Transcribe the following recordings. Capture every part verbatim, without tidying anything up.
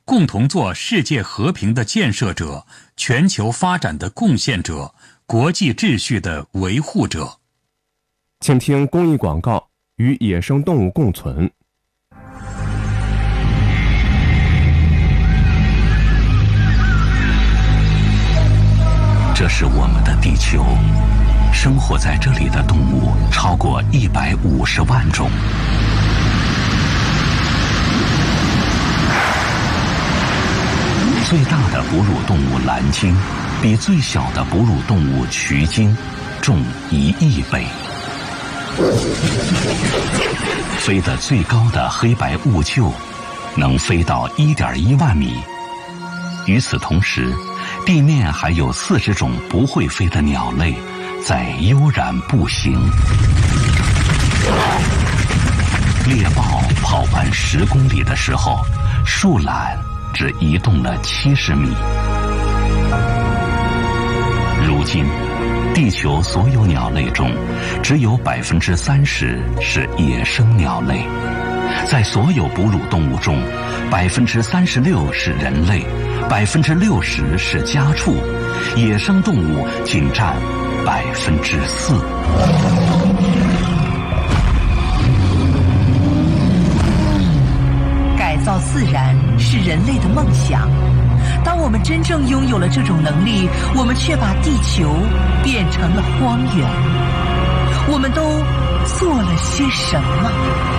共同做世界和平的建设者、全球发展的贡献者、国际秩序的维护者。 请听公益广告：与野生动物共存。 这是我们的地球，生活在这里的动物超过一百五十万种。最大的哺乳动物蓝鲸，比最小的哺乳动物渠鲸重一亿倍。飞得最高的黑白兀鹫，能飞到一点一万米。与此同时，地面还有四十种不会飞的鸟类在悠然步行。猎豹跑完十公里的时候，树懒只移动了七十米。如今，地球所有鸟类中，只有百分之三十是野生鸟类。在所有哺乳动物中，百分之三十六是人类，百分之六十是家畜，野生动物仅占百分之四。 改造自然是人类的梦想。当我们真正拥有了这种能力，我们却把地球变成了荒原。我们都做了些什么？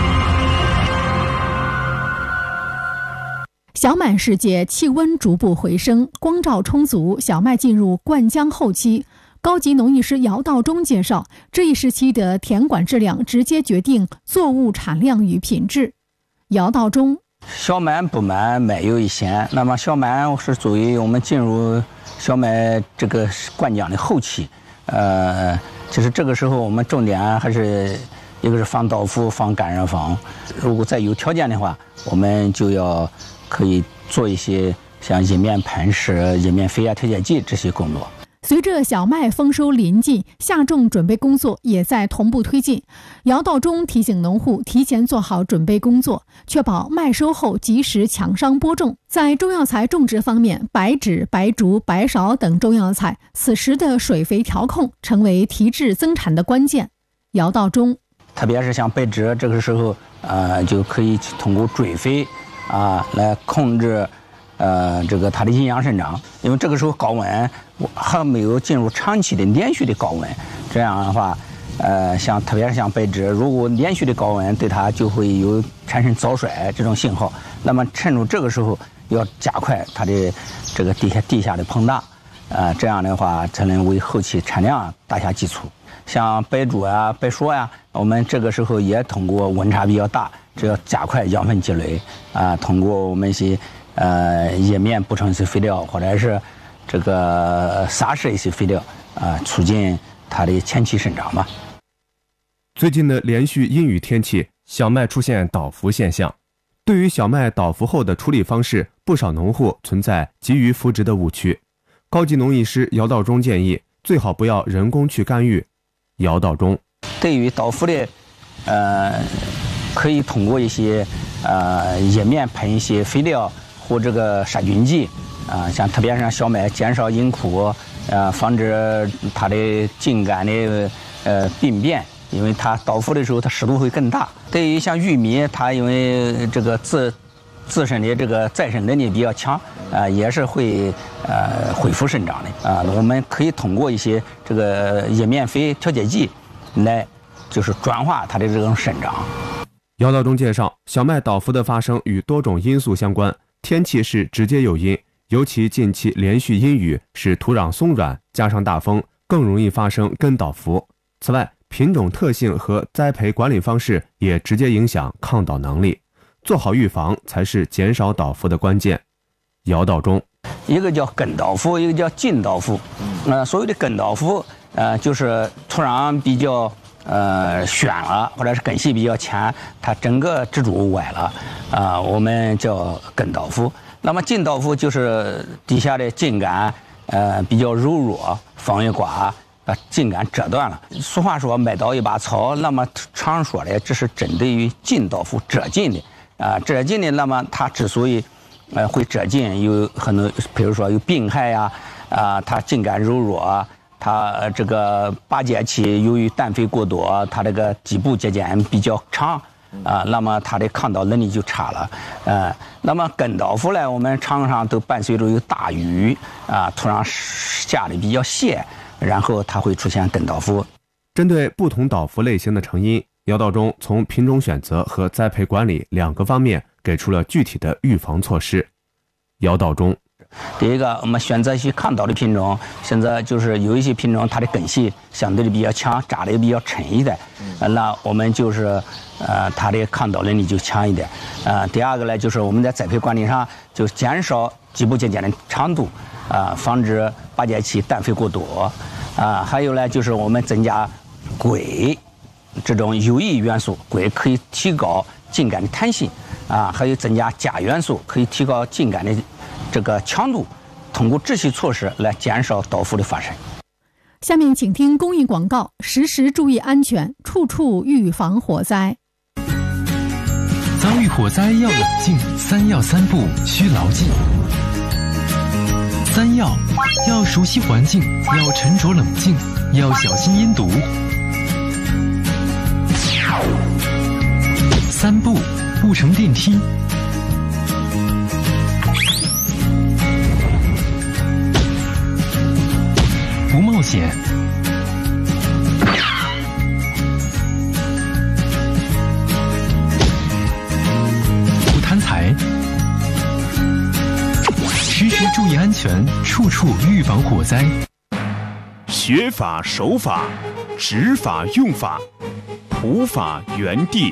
小满世界气温逐步回升，光照充足，小麦进入灌浆后期。高级农艺师姚道中介绍，这一时期的田管质量直接决定作物产量与品质。姚道中， 小麦不满麦有一先，那么小麦是作为我们进入小麦这个灌浆的后期，呃，就是这个时候我们重点还是一个是防倒伏、防干扰防。如果再有条件的话，我们就要可以做一些像叶面喷施、叶面肥压调节剂这些工作。 随着小麦丰收临近，下种准备工作也在同步推进。姚道中提醒农户提前做好准备工作，确保麦收后及时抢商播种。在中药材种植方面，白芷、白术、白芍等中药材此时的水肥调控成为提质增产的关键。姚道中， 特别是像白芷这个时候，呃，就可以通过追肥啊来控制。呃，这个它的营养生长，因为这个时候高温还没有进入长期的连续的高温，这样的话，呃，像特别是像白芷，如果连续的高温对它就会有产生早衰这种信号，那么趁着这个时候要加快它的这个地下地下的膨大，呃，这样的话才能为后期产量打下基础。像白术啊、白术呀，我们这个时候也通过温差比较大，只要加快养分积累啊、呃，通过我们一些。呃，叶面补充一些肥料，或者是这个撒施一些肥料啊、呃，促进它的前期生长吧。 最近的连续阴雨天气，小麦出现倒伏现象。对于小麦倒伏后的处理方式，不少农户存在急于扶植的误区。高级农艺师姚道中建议，最好不要人工去干预。姚道中， 对于倒伏的，呃，可以通过一些呃叶面喷一些肥料。或这个杀菌剂啊、呃，像特别是像小麦减少阴枯，呃，防止它的茎干的呃病变，因为它倒伏的时候它湿度会更大。对于像玉米，它因为这个自自身的这个再生能力比较强，啊、呃，也是会呃恢复生长的啊、呃。我们可以通过一些这个叶面肥调节剂来就是转化它的这种生长。 姚道中介绍，小麦倒伏的发生与多种因素相关。天气是直接诱因，尤其近期连续阴雨使土壤松软，加上大风，更容易发生根倒伏。此外，品种特性和栽培管理方式也直接影响抗倒能力，做好预防才是减少倒伏的关键。姚道中， 一个叫根倒伏，一个叫茎倒伏。呃，所谓的根倒伏，呃，就是土壤比较呃选了，或者是根系比较浅，它整个支柱歪了，啊、呃，我们叫根倒伏。那么茎倒伏就是底下的茎干呃比较柔弱，风一刮把茎干折断了。俗话说麦倒一把草，那么常说的这是针对于茎倒伏折茎的啊、呃，折茎的，那么它之所以呃会折进，有很多，比如说有病害呀，啊，它茎秆柔弱，它这个八节期由于氮肥过多，它这个基部节间比较长。啊，那么它的抗倒能力就差了，呃，那么根倒伏呢，我们常常都伴随着有大雨啊，土壤下的比较泄，然后它会出现根倒伏。 针对不同倒伏类型的成因，姚道中从品种选择和栽培管理两个方面给出了具体的预防措施。姚道中。 第一个，我们选择一些抗倒的品种，现在就是有一些品种它的根系相对的比较强，扎的也比较沉一点，呃、那我们就是呃它的抗倒能力就强一点。呃，第二个呢，就是我们在栽培管理上就减少基部节间的长度，啊、呃，防止八节期氮肥过多，啊、呃，还有呢就是我们增加硅这种有益元素，硅可以提高茎秆的弹性，啊、呃，还有增加钾元素可以提高茎秆的这个强度，通过这些措施来减少倒伏的发生。 下面请听公益广告，时时注意安全，处处预防火灾。 遭遇火灾要冷静，三要三不需牢记。三要：要熟悉环境，要沉着冷静，要小心阴毒。三不：不乘电梯。不冒险，不贪财，时时注意安全，处处预防火灾。 学法守法，执法用法，普法原地。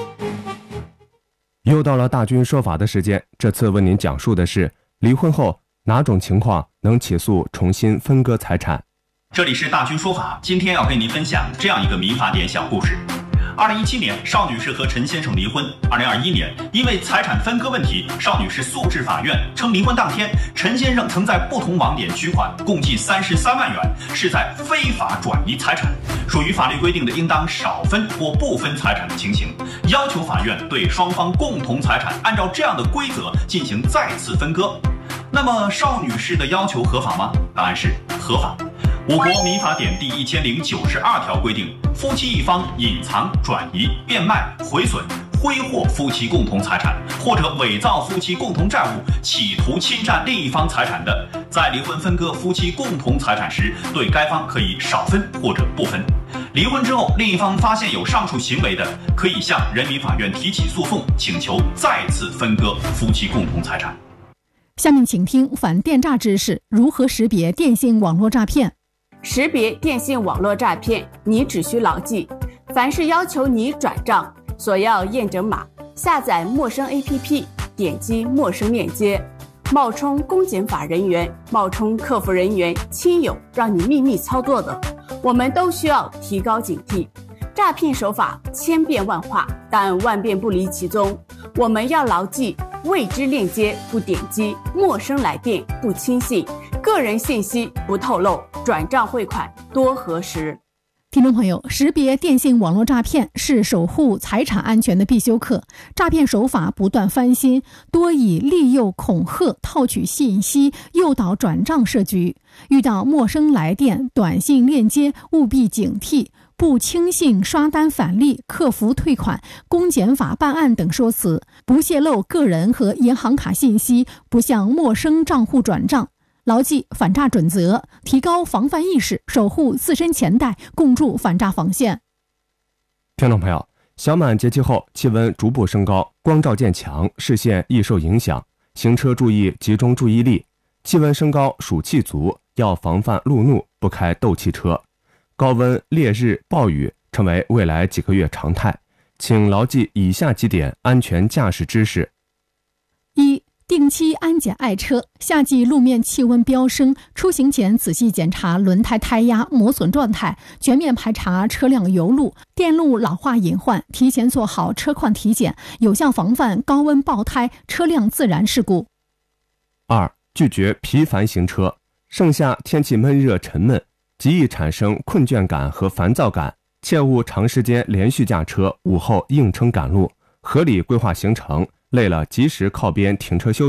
又到了大军说法的时间，这次为您讲述的是离婚后哪种情况能起诉重新分割财产。 这里是大军说法，今天要跟您分享这样一个民法典小故事。二零一七年，邵女士和陈先生离婚。二零二一年，因为财产分割问题，邵女士诉至法院，称离婚当天，陈先生曾在不同网点取款，共计三十三万元，是在非法转移财产，属于法律规定的应当少分或不分财产的情形，要求法院对双方共同财产按照这样的规则进行再次分割。那么邵女士的要求合法吗？答案是合法。我国民法典第一千零九十二条规定，夫妻一方隐藏、转移、变卖、毁损、挥霍夫妻共同财产，或者伪造夫妻共同债务，企图侵占另一方财产的，在离婚分割夫妻共同财产时，对该方可以少分或者不分。离婚之后，另一方发现有上述行为的，可以向人民法院提起诉讼，请求再次分割夫妻共同财产。 下面请听反电诈知识，如何识别电信网络诈骗。 识别电信网络诈骗，你只需牢记：凡是要求你转账，索要验证码，下载陌生 A P P， 点击陌生链接，冒充公检法人员、冒充客服人员、亲友让你秘密操作的，我们都需要提高警惕。诈骗手法千变万化，但万变不离其宗。我们要牢记：未知链接不点击，陌生来电不轻信，个人信息不透露，转账汇款多核实。 听众朋友，识别电信网络诈骗是守护财产安全的必修课。诈骗手法不断翻新，多以利诱、恐吓、套取信息、诱导转账设局。遇到陌生来电、短信链接，务必警惕。不轻信刷单返利、客服退款、公检法办案等说辞，不泄露个人和银行卡信息，不向陌生账户转账。牢记反诈准则，提高防范意识，守护自身钱袋，共筑反诈防线。 听众朋友，小满节气后气温逐步升高，光照渐强，视线易受影响，行车注意集中注意力。气温升高，暑气足，要防范路怒，不开斗气车。高温、烈日、暴雨成为未来几个月常态，请牢记以下几点安全驾驶知识。 一、定期安检爱车。夏季路面气温飙升，出行前仔细检查轮胎胎压、磨损状态，全面排查车辆油路、电路老化隐患，提前做好车况体检，有效防范高温爆胎、车辆自燃事故。 二、拒绝频繁行车。盛夏天气闷热沉闷，极易产生困倦感和烦躁感，切勿长时间连续驾车，午后硬撑赶路，合理规划行程，累了及时靠边停车休息，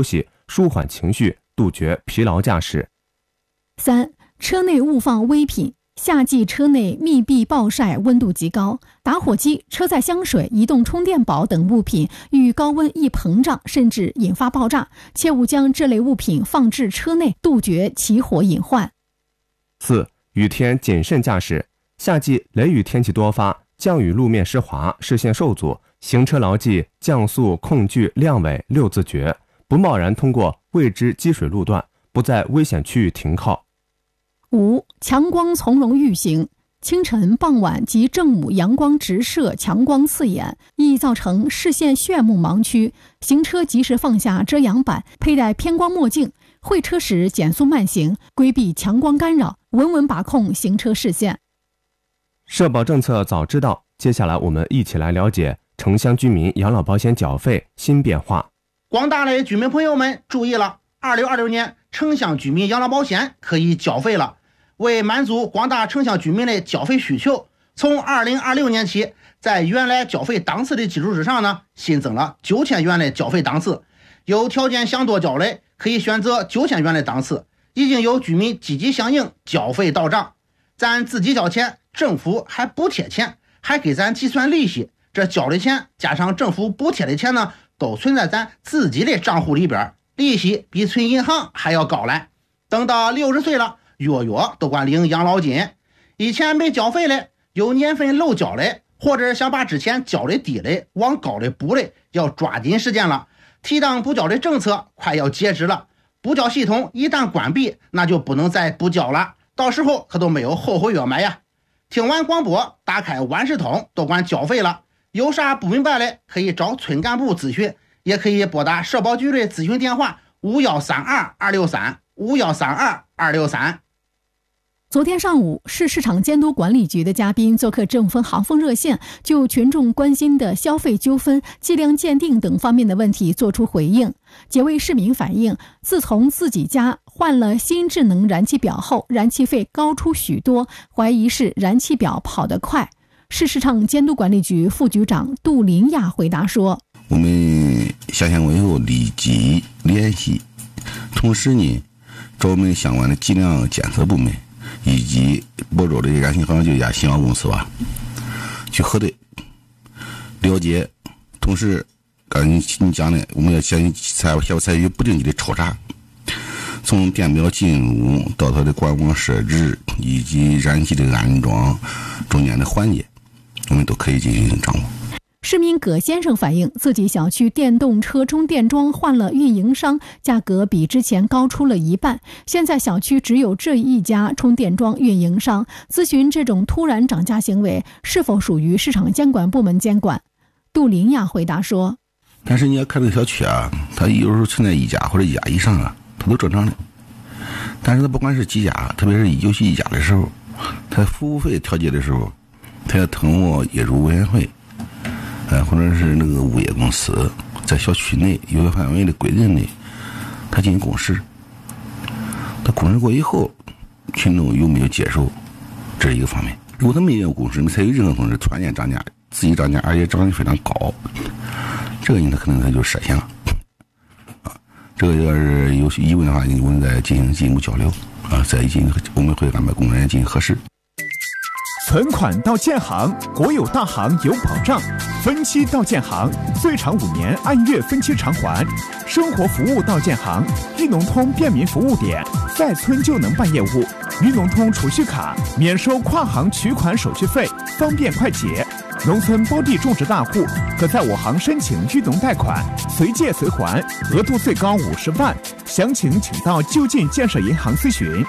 舒缓情绪，杜绝疲劳驾驶。 三、车内勿放微品。夏季车内密闭暴晒，温度极高，打火机、车载香水、移动充电宝等物品遇高温易膨胀，甚至引发爆炸，切勿将这类物品放置车内，杜绝起火隐患。 四、雨天谨慎驾驶。夏季雷雨天气多发，降雨路面湿滑，视线受阻，行车牢记降速、控距、亮尾六字诀，不贸然通过未知积水路段，不在危险区域停靠。 五、强光从容预行。清晨、傍晚及正午阳光直射，强光刺眼，易造成视线眩目盲区。行车及时放下遮阳板，佩戴偏光墨镜，会车时减速慢行，规避强光干扰，稳稳把控行车视线。 社保政策早知道，接下来我们一起来了解城乡居民养老保险缴费新变化。 广大的居民朋友们注意了，二零二六年城乡居民养老保险可以缴费了。为满足广大城乡居民的缴费需求，从二零二六年起，在原来缴费档次的基础之上呢，新增了九千元的缴费档次。有条件想多缴的，可以选择九千元的档次。已经有居民积极响应，缴费到账。咱自己交钱，政府还补贴钱，还给咱计算利息。这交的钱加上政府补贴的钱呢，都存在咱自己的账户里边，利息比存银行还要高嘞。等到六十岁了，月月都管领养老金。以前没缴费的，有年份漏缴的，或者想把之前缴的低的往高的补的，要抓紧时间了。提档补缴的政策快要截止了，补缴系统一旦关闭，那就不能再补缴了，到时候可都没有后悔药买呀。听完广播，打开万事通，都管缴费了。有啥不明白的，可以找村干部咨询，也可以拨打社保局的咨询电话五一三二二六三五一三二二六三。 昨天上午，市市场监督管理局的嘉宾做客正风航风热线，就群众关心的消费纠纷、计量鉴定等方面的问题作出回应。几位市民反映，自从自己家换了新智能燃气表后，燃气费高出许多，怀疑是燃气表跑得快。市市场监督管理局副局长杜林亚回答说：“ 我们下线过以后立即联系，同时呢，找我们相关的计量监测部门。”以及播州的燃气航就一家新华公司吧，去核对、了解，同时，刚才你讲的，我们要先采要采取不定期的抽查，从电表进入到它的管网设置以及燃气的安装中间的环节，我们都可以进行掌握。 市民葛先生反映，自己小区电动车充电桩换了运营商，价格比之前高出了一半。现在小区只有这一家充电桩运营商，咨询这种突然涨价行为是否属于市场监管部门监管。杜林亚回答说：“ 但是你要看这个小区啊，它有时候存在一家或者一家以上啊，它都正常的。但是它不管是几家，特别是尤其一家的时候，它服务费调节的时候，它要通过业主委员会。”呃，或者是那个物业公司在小区内有个范围的规定内，他进行公示。他公示过以后，群众有没有接受，这是一个方面。如果他没有公示，没采取任何方式，突然间涨价，自己涨价，而且涨得非常高，这个人他可能他就涉嫌了。啊，这个要是有疑问的话，我们再进行进一步交流啊，再进行我们会安排工作人员进行核实。 存款到建行，国有大行有保障；分期到建行，最长五年按月分期偿还；生活服务到建行，裕农通便民服务点，在村就能办业务；裕农通储蓄卡免收跨行取款手续费，方便快捷。农村包地种植大户可在我行申请裕农贷款，随借随还，额度最高五十万。详情请到就近建设银行咨询。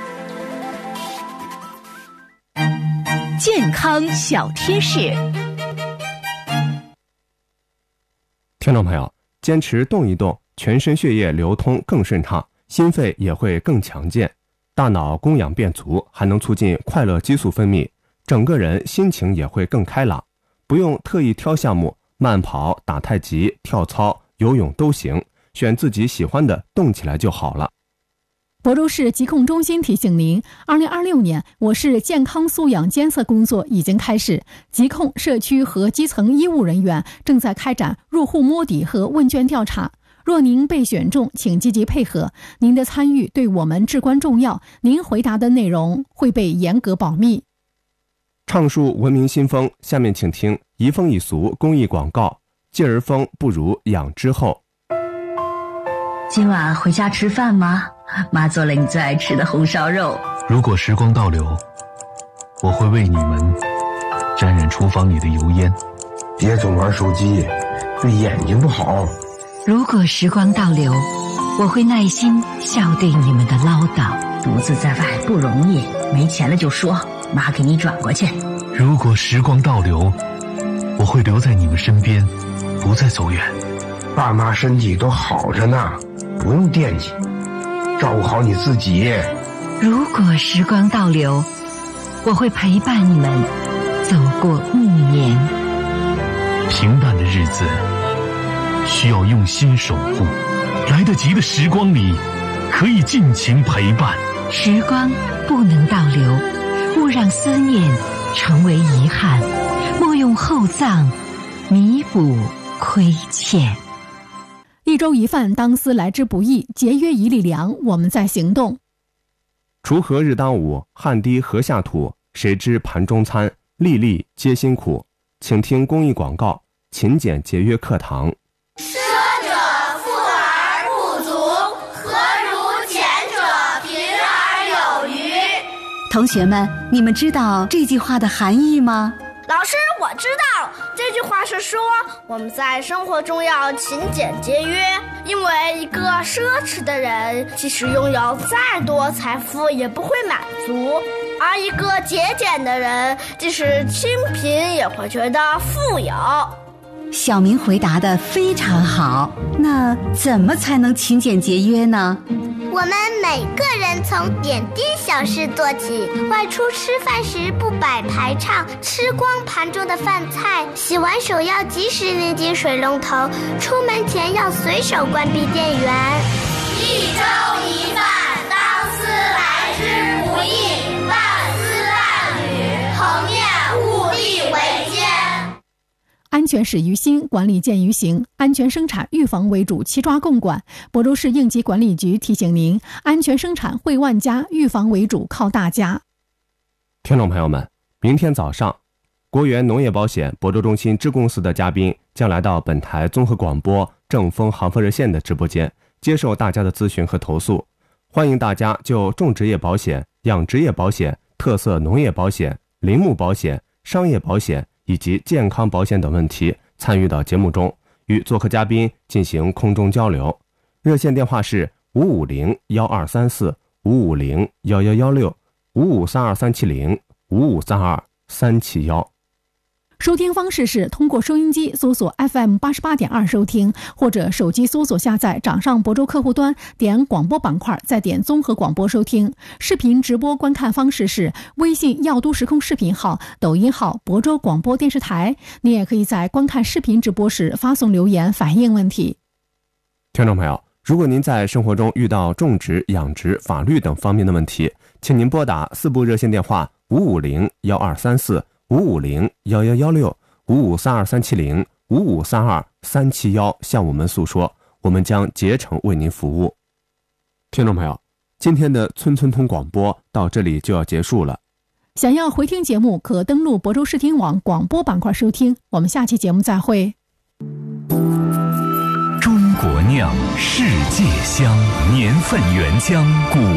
健康小贴士， 听众朋友，坚持动一动，全身血液流通更顺畅，心肺也会更强健，大脑供氧变足，还能促进快乐激素分泌，整个人心情也会更开朗。不用特意挑项目，慢跑、打太极、跳操、游泳都行，选自己喜欢的动起来就好了。 亳州市疾控中心提醒您，二零二六年我市健康素养监测工作已经开始，疾控、社区和基层医务人员正在开展入户摸底和问卷调查。 若您被选中，请积极配合，您的参与对我们至关重要，您回答的内容会被严格保密。 畅述文明新风，下面请听移风易俗公益广告：继而风不如养之后。 今晚回家吃饭吗？妈做了你最爱吃的红烧肉。 如果时光倒流，我会为你们沾染厨房里的油烟。 别总玩手机，对眼睛不好。 如果时光倒流，我会耐心笑对你们的唠叨。独自在外不容易，没钱了就说，妈给你转过去。 如果时光倒流，我会留在你们身边，不再走远。 爸妈身体都好着呢，不用惦记，照顾好你自己。 如果时光倒流，我会陪伴你们走过暮年。 平淡的日子需要用心守护，来得及的时光里可以尽情陪伴。 时光不能倒流，勿让思念成为遗憾，莫用厚葬弥补亏欠。 一粥一饭，当思来之不易，节约一粒粮，我们在行动。 锄禾日当午，汗滴禾下土，谁知盘中餐，粒粒皆辛苦。请听公益广告：勤俭节约课堂。 奢者富而不足，何如俭者贫而有余？ 同学们，你们知道这句话的含义吗？ 老师，我知道，这句话是说我们在生活中要勤俭节约，因为一个奢侈的人即使拥有再多财富也不会满足，而一个节俭的人即使清贫也会觉得富有。 小明回答得非常好，那怎么才能勤俭节约呢？ 我们每个人从点滴小事做起，外出吃饭时不摆排场，吃光盘中的饭菜，洗完手要及时拧紧水龙头，出门前要随手关闭电源。 一粥一饭，当思来之不易，万丝万缕，恒念物力维艰。 安全始于心，管理见于行。安全生产预防为主，齐抓共管。亳州市应急管理局提醒您：安全生产惠万家，预防为主靠大家。 听众朋友们，明天早上，国元农业保险亳州中心支公司的嘉宾将来到本台综合广播正风航风热线的直播间，接受大家的咨询和投诉。欢迎大家就种植业保险、养殖业保险、特色农业保险、林木保险、商业保险以及健康保险等问题参与到节目中，与做客嘉宾进行空中交流。热线电话是五五零幺二三四五五零幺幺幺六五五三二三七零五五三二三七幺。 收听方式是通过收音机搜索 F M 八十八点二 收听，或者手机搜索下载掌上亳州客户端，点广播板块，再点综合广播收听。视频直播观看方式是微信耀都时空视频号、抖音号亳州广播电视台。你也可以在观看视频直播时发送留言反映问题。 听众朋友，如果您在生活中遇到种植、养殖、法律等方面的问题，请您拨打四部热线电话五五零幺二三四五五零幺幺幺六五五三二三七零五五三二三七幺向我们诉说，我们将竭诚为您服务。听众朋友，今天的村村通广播到这里就要结束了。 想要回听节目，可登录亳州视听网广播板块收听。我们下期节目再会。 中国酿，世界香，年份原浆，古